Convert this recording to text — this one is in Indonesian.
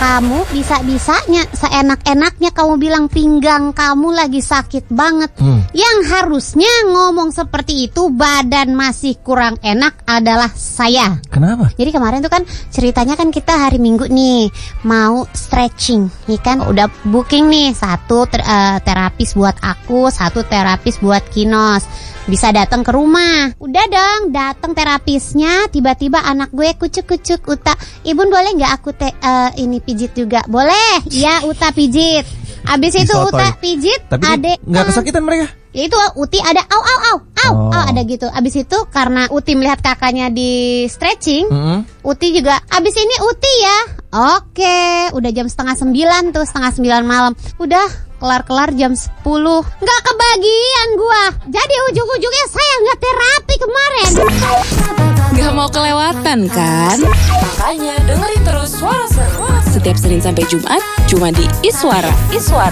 Kamu bisa-bisanya, seenak-enaknya kamu bilang pinggang kamu lagi sakit banget. Yang harusnya ngomong seperti itu, badan masih kurang enak, adalah saya. Kenapa? Jadi kemarin tuh kan ceritanya kan kita hari Minggu nih mau stretching, nih kan udah booking nih, satu terapis buat aku, satu terapis buat Kinos. Bisa datang ke rumah. Udah dong, datang terapisnya, tiba-tiba anak gue kucuk-kucuk, Uta, Ibu boleh nggak aku ini pijit juga? Boleh, ya Uta pijit. Abis itu Uta pijit, tapi adek nggak kesakitan mereka? Ya itu Uti ada au ada gitu. Abis itu karena Uti melihat kakaknya di stretching, Uti juga abis ini Uti ya. Oke, udah jam 8:30 tuh, 8:30 malam. Udah kelar jam 10. Nggak kebagian gua. Jadi ujung-ujungnya saya nggak terapi kemarin. Nggak mau kelewatan kan? Makanya dengerin terus Suara Seru setiap Senin sampai Jumat cuma di Iswara.